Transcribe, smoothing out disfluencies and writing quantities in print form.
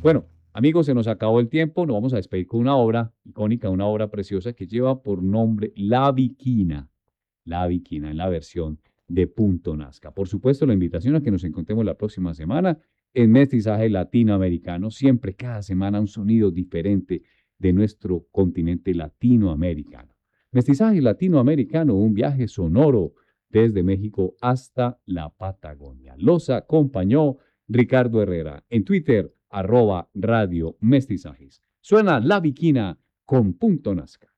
Bueno, amigos, se nos acabó el tiempo. Nos vamos a despedir con una obra icónica, una obra preciosa que lleva por nombre La Viquina. La Viquina en la versión de Punto Nazca. Por supuesto, la invitación a que nos encontremos la próxima semana en Mestizaje Latinoamericano. Siempre, cada semana, un sonido diferente de nuestro continente latinoamericano. Mestizaje Latinoamericano, un viaje sonoro desde México hasta la Patagonia. Los acompañó Ricardo Herrera. En Twitter, @Radio Mestizajes. Suena La Viquina con Punto Nazca.